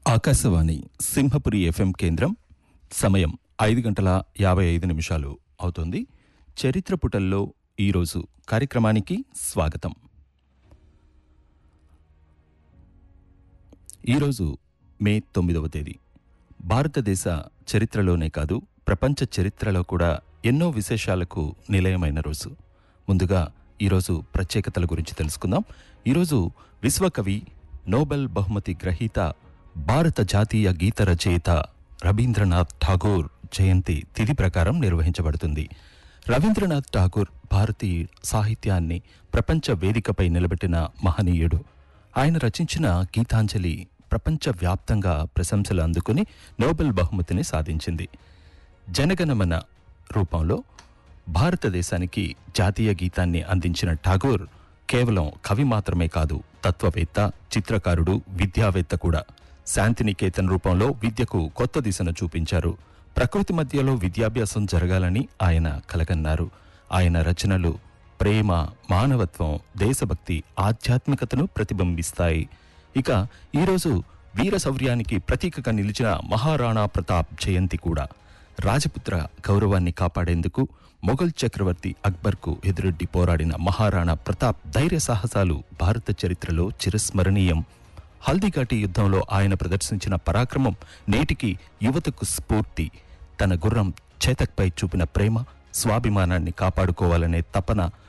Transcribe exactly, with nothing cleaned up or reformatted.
Akashvani Simhapuri FM కేంద్రం. సమయం ఐదు గంటల యాభై ఐదు నిమిషాలు అవుతుంది. చరిత్ర పుటల్లో ఈరోజు కార్యక్రమానికి స్వాగతం. ఈరోజు మే తొమ్మిదవ తేదీ. భారతదేశ చరిత్రలోనే కాదు, ప్రపంచ చరిత్రలో కూడా ఎన్నో విశేషాలకు నిలయమైన రోజు. ముందుగా ఈరోజు ప్రత్యేకతల గురించి తెలుసుకుందాం. ఈరోజు విశ్వకవి, నోబెల్ బహుమతి గ్రహీత, భారత జాతీయ గీత రచయిత రవీంద్రనాథ్ ఠాగూర్ జయంతి తిథి ప్రకారం నిర్వహించబడుతుంది. రవీంద్రనాథ్ ఠాగూర్ భారతీయ సాహిత్యాన్ని ప్రపంచ వేదికపై నిలబెట్టిన మహనీయుడు. ఆయన రచించిన గీతాంజలి ప్రపంచవ్యాప్తంగా ప్రశంసలు అందుకుని నోబెల్ బహుమతిని సాధించింది. జనగణమన రూపంలో భారతదేశానికి జాతీయ గీతాన్ని అందించిన ఠాగూర్ కేవలం కవి మాత్రమే కాదు, తత్వవేత్త, చిత్రకారుడు, విద్యావేత్త కూడా. శాంతినికేతన్ రూపంలో విద్యకు కొత్త దిశను చూపించారు. ప్రకృతి మధ్యలో విద్యాభ్యాసం జరగాలని ఆయన కలగన్నారు. ఆయన రచనలు ప్రేమ, మానవత్వం, దేశభక్తి, ఆధ్యాత్మికతను ప్రతిబింబిస్తాయి. ఇక ఈరోజు వీర శౌర్యానికి ప్రతీకగా నిలిచిన మహారాణా ప్రతాప్ జయంతి కూడా. రాజపుత్ర గౌరవాన్ని కాపాడేందుకు మొఘల్ చక్రవర్తి అక్బర్కు ఎదురొడ్డి పోరాడిన మహారాణా ప్రతాప్ ధైర్య సాహసాలు భారత చరిత్రలో చిరస్మరణీయం. హల్దీఘాటి యుద్ధంలో ఆయన ప్రదర్శించిన పరాక్రమం నేటికి యువతకు స్ఫూర్తి. తన గుర్రం చేతక్పై చూపిన ప్రేమ, స్వాభిమానాన్ని కాపాడుకోవాలనే తపన